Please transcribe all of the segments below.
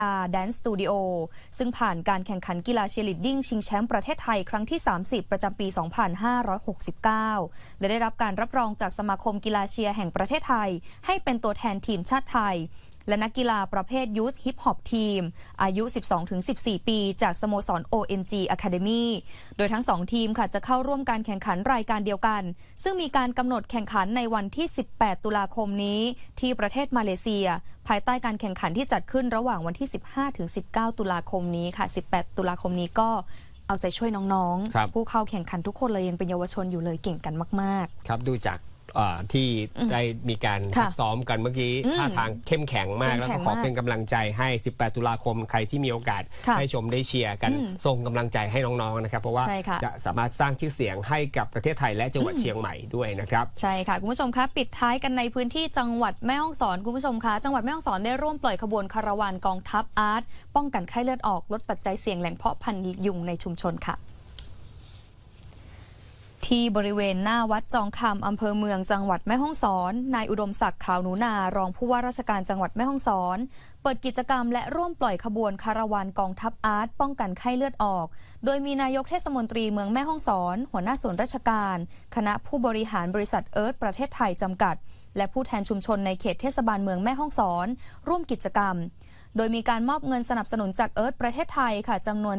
Dance Studio ซึ่งผ่านการแข่งขันกีฬาเชียร์ลีดดิ้งชิงแชมป์ประเทศไทยครั้งที่ 30 ประจำปี 2569 และได้รับการรับรองจากสมาคมกีฬาเชียร์แห่งประเทศไทยให้เป็นตัวแทนทีมชาติไทยและนักกีฬาประเภทยูธฮิปฮอปทีมอายุ 12-14 ปีจากสโมสร OMG Academy โดยทั้ง2ทีมค่ะจะเข้าร่วมการแข่งขันรายการเดียวกันซึ่งมีการกำหนดแข่งขันในวันที่ 18 ตุลาคมนี้ที่ประเทศมาเลเซียภายใต้การแข่งขันที่จัดขึ้นระหว่างวันที่ 15-19 ตุลาคมนี้ค่ะ 18 ตุลาคมนี้ก็เอาใจช่วยน้องๆผู้เข้าแข่งขันทุกคนเลยยังเป็นเยาวชนอยู่เลยเก่งกันมากๆครับดูจากที่ได้มีการฝึกซ้อมกันเมื่อกี้ท่าทางเข้มแข็งมากแล้วก็ขอเป็นกำลังใจให้ 18 ตุลาคมใครที่มีโอกาสได้ชมได้เชียร์กันส่งกำลังใจให้น้องๆนะครับเพราะว่าจะสามารถสร้างชื่อเสียงให้กับประเทศไทยและจังหวัดเชียงใหม่ด้วยนะครับใช่ค่ะคุณผู้ชมคะปิดท้ายกันในพื้นที่จังหวัดแม่ฮ่องสอนคุณผู้ชมคะจังหวัดแม่ฮ่องสอนได้ร่วมปล่อยขบวนคาราวานกองทัพอาร์ตป้องกันไข้เลือดออกลดปัจจัยเสี่ยงแหล่งเพาะพันธุ์ยุงในชุมชนค่ะที่บริเวณหน้าวัดจองคำอำเภอเมืองจังหวัดแม่ฮ่องสอนนายอุดมศักดิ์ขาวหนูนารองผู้ว่าราชการจังหวัดแม่ฮ่องสอนเปิดกิจกรรมและร่วมปล่อยขบวนคาราวานกองทัพอาร์ตป้องกันไข้เลือดออกโดยมีนายกเทศมนตรีเมืองแม่ฮ่องสอนหัวหน้าส่วนราชการคณะผู้บริหารบริษัทเอิร์ธประเทศไทยจำกัดและผู้แทนชุมชนในเขตเทศบาลเมืองแม่ฮ่องสอนร่วมกิจกรรมโดยมีการมอบเงินสนับสนุนจากเอิร์ธประเทศไทยค่ะจำนวน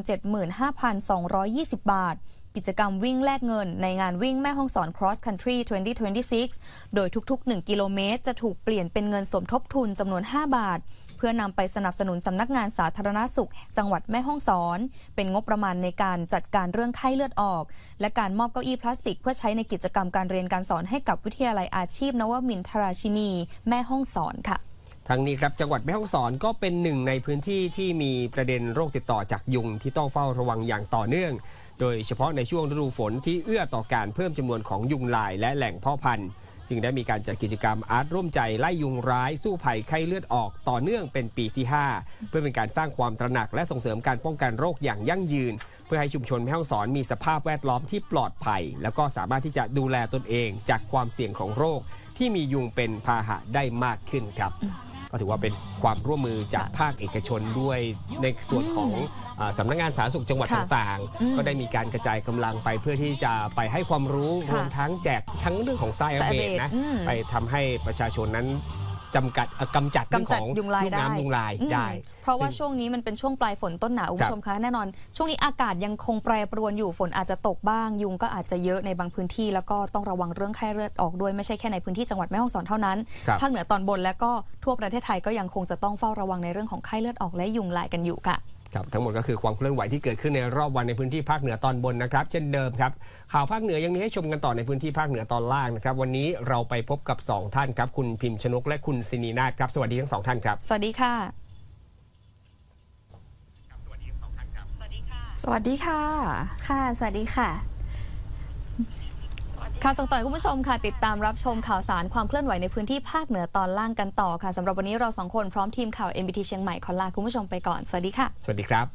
75,220 บาทกิจกรรมวิ่งแลกเงินในงานวิ่งแม่ฮ่องสอน Cross Country 2026 โดยทุกๆ 1 กิโลเมตรจะถูกเปลี่ยนเป็นเงินสมทบทุนจำนวน 5 บาทเพื่อนำไปสนับสนุนสำนักงานสาธารณสุขจังหวัดแม่ฮ่องสอนเป็นงบประมาณในการจัดการเรื่องไข้เลือดออกและการมอบเก้าอี้พลาสติกเพื่อใช้ในกิจกรรมการเรียนการสอนให้กับวิทยาลัยอาชีพนวมินทราชินีแม่ฮ่องสอนค่ะทั้งนี้ครับจังหวัดแม่ฮ่องสอนก็เป็นหนึ่งในพื้นที่ที่มีประเด็นโรคติดต่อจากยุงที่ต้องเฝ้าระวังอย่างต่อเนื่องโดยเฉพาะในช่วงฤดูฝนที่เอื้อต่อการเพิ่มจำนวนของยุงลายและแหล่งเพาะพันธุ์จึงได้มีการจัดกิจกรรมอาร์ตร่วมใจไล่ยุงร้ายสู้ภัยไข้เลือดออกต่อเนื่องเป็นปีที่ 5 เพื่อเป็นการสร้างความตระหนักและส่งเสริมการป้องกันโรคอย่างยั่งยืนเพื่อให้ชุมชนแม่ฮ่องสอนมีสภาพแวดล้อมที่ปลอดภัยแล้วก็สามารถที่จะดูแลตนเองจากความเสี่ยงของโรคที่มียุงเป็นพาหะได้มากขึ้นครับก็ถือว่าเป็นความร่วมมือจากภาคเอกชนด้วยในส่วนของสำนักงานสาธารณสุขจังหวัดต่างๆก็ได้มีการกระจายกำลังไปเพื่อที่จะไปให้ความรู้รวมทั้งแจกทั้งเรื่องของไซอาเบตนะไปทำให้ประชาชนนั้นกำจัดเรื่องของยุงลายได้เพราะว่าช่วงนี้มันเป็นช่วงปลายฝนต้นหนาวคุณผู้ชมคะแน่นอนช่วงนี้อากาศยังคงแปรปรวนอยู่ฝนอาจจะตกบ้างยุงก็อาจจะเยอะในบางพื้นที่แล้วก็ต้องระวังเรื่องไข้เลือดออกด้วยไม่ใช่แค่ในพื้นที่จังหวัดแม่ฮ่องสอนเท่านั้นภาคเหนือตอนบนและก็ทั่วประเทศไทยก็ยังคงจะต้องเฝ้าระวังในเรื่องของไข้เลือดออกและยุงลายกันอยู่ค่ะครับทั้งหมดก็คือความเคลื่อนไหวที่เกิดขึ้นในรอบวันในพื้นที่ภาคเหนือตอนบนนะครับเช่นเดิมครับข่าวภาคเหนือยังมีให้ชมกันต่อในพื้นที่ภาคเหนือตอนล่างนะครับวันนี้เราไปพบกับ2ท่านครับคุณพิมพ์ชนกและคุณศินีนาถครับสวัสดีทั้ง2ท่านครับสวัสดีค่ะสวัสดีทั้ง2ท่านครับสวัสดีค่ะสวัสดีค่ะค่ะสวัสดีค่ะค่ะส่งต่อคุณผู้ชมค่ะติดตามรับชมข่าวสารความเคลื่อนไหวในพื้นที่ภาคเหนือตอนล่างกันต่อค่ะสำหรับวันนี้เรา2คนพร้อมทีมข่าว MBT เชียงใหม่ขอลาคุณผู้ชมไปก่อนสวัสดีค่ะสวัสดีครับ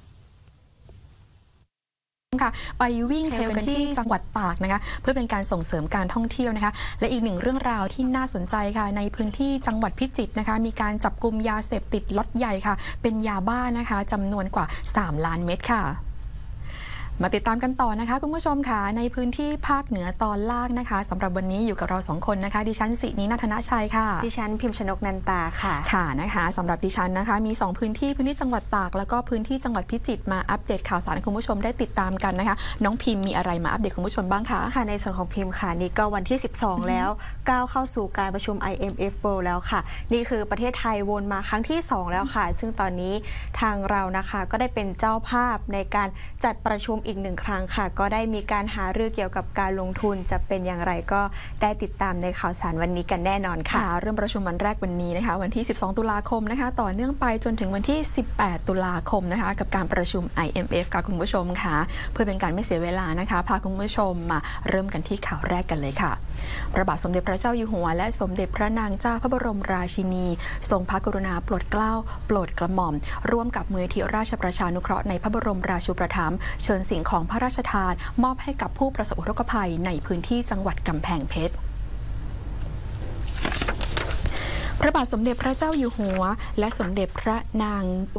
ค่ะไปวิ่งเทรลกันที่จังหวัดตากนะคะเพื่อเป็นการส่งเสริมการท่องเที่ยวนะคะและอีกหนึ่งเรื่องราวที่น่าสนใจค่ะในพื้นที่จังหวัดพิจิตรนะคะมีการจับกุมยาเสพติดล็อตใหญ่ค่ะเป็นยาบ้านะคะจำนวนกว่า3 ล้านเม็ดค่ะมาติดตามกันต่อนะคะคุณผู้ชมค่ะในพื้นที่ภาคเหนือตอนล่างนะคะสำหรับวันนี้อยู่กับเรา2คนนะคะดิฉันศินีนาถณชัยค่ะดิฉันพิมพ์ชนกนันตาค่ะค่ะนะคะสำหรับดิฉันนะคะมี2พื้นที่จังหวัดตากแล้วก็พื้นที่จังหวัดพิจิตรมาอัปเดตข่าวสารให้คุณผู้ชมได้ติดตามกันนะคะน้องพิมพ์มีอะไรมาอัปเดตคุณผู้ชมบ้างคะค่ะในส่วนของพิมพ์ค่ะนี่ก็วันที่12แล้วก้าวเข้าสู่การประชุม IMF World แล้วค่ะนี่คือประเทศไทยวนมาครั้งที่2แล้วค่ะซึ่งตอนนี้ทางเรานะคะก็ได้เป็นเจ้าภาพในการจัดประชุมอีก1 ครั้งค่ะก็ได้มีการหารือเกี่ยวกับการลงทุนจะเป็นอย่างไรก็ได้ติดตามในข่าวสารวันนี้กันแน่นอนค่ะเริ่มประชุมวันแรกวันนี้นะคะวันที่12 ตุลาคมนะคะต่อเนื่องไปจนถึงวันที่ 18 ตุลาคมนะคะกับการประชุม IMF ค่ะคุณผู้ชมค่ะเพื่อเป็นการไม่เสียเวลานะคะพาคุณผู้ชมมาเริ่มกันที่ข่าวแรกกันเลยค่ะพระบาทสมเด็จพระเจ้าอยู่หัวและสมเด็จพระนางเจ้าพระบรมราชินีทรงพระกรุณาโปรดเกล้าโปรดกระหม่อมร่วมกับมูลนิธิราชประชานุเคราะห์ในพระบรมราชูปถัมภ์เชิญสิ่งของพระราชทานมอบให้กับผู้ประสบอุทกภัยในพื้นที่จังหวัดกำแพงเพชรพระบาทสมเด็จพระเจ้าอยู่หัวและสมเด็จพระนาง